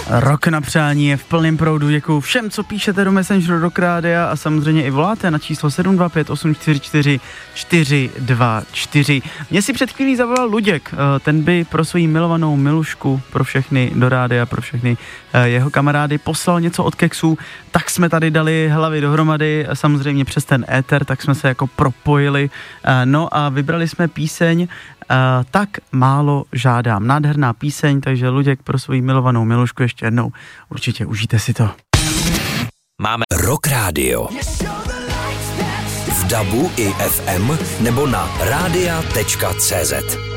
Rok na přání je v plném proudu, děkuju všem, co píšete do Messengeru Rock Rádia a samozřejmě i voláte na číslo 725 844 424. Mně si před chvílí zavolal Luděk, ten by pro svou milovanou Milušku, pro všechny do rádia, pro všechny jeho kamarády poslal něco od Kexů, tak jsme tady dali hlavy dohromady, samozřejmě přes ten éter, tak jsme se jako propojili, no a vybrali jsme píseň Tak málo žádám. Nádherná píseň, takže Luděk pro svou milovanou Milušku ještě jednou. Určitě užijte si to. Máme Rock Radio. V DABu i FM nebo na radia.cz.